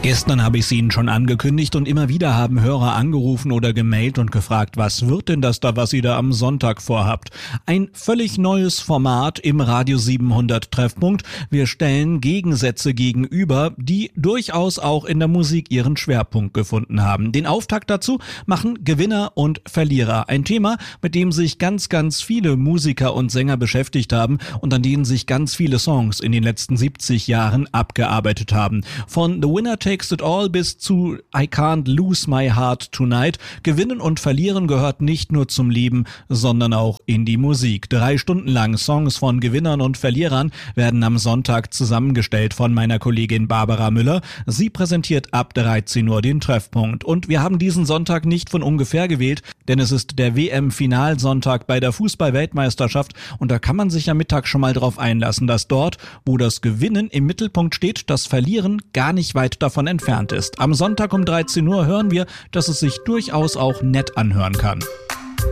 Gestern habe ich es Ihnen schon angekündigt und immer wieder haben Hörer angerufen oder gemailt und gefragt, was wird denn das da, was ihr da am Sonntag vorhabt? Ein völlig neues Format im Radio 700 Treffpunkt. Wir stellen Gegensätze gegenüber, die durchaus auch in der Musik ihren Schwerpunkt gefunden haben. Den Auftakt dazu machen Gewinner und Verlierer. Ein Thema, mit dem sich ganz viele Musiker und Sänger beschäftigt haben und an denen sich ganz viele Songs in den letzten 70 Jahren abgearbeitet haben. Von The Winner Takes It All bis zu I Can't Lose My Heart Tonight. Gewinnen und Verlieren gehört nicht nur zum Leben, sondern auch in die Musik. 3 Stunden lang Songs von Gewinnern und Verlierern werden am Sonntag zusammengestellt von meiner Kollegin Barbara Müller. Sie präsentiert ab 13 Uhr den Treffpunkt. Und wir haben diesen Sonntag nicht von ungefähr gewählt, denn es ist der WM-Finalsonntag bei der Fußball-Weltmeisterschaft und da kann man sich am Mittag schon mal drauf einlassen, dass dort, wo das Gewinnen im Mittelpunkt steht, das Verlieren gar nicht weit davon entfernt ist. Am Sonntag um 13 Uhr hören wir, dass es sich durchaus auch nett anhören kann.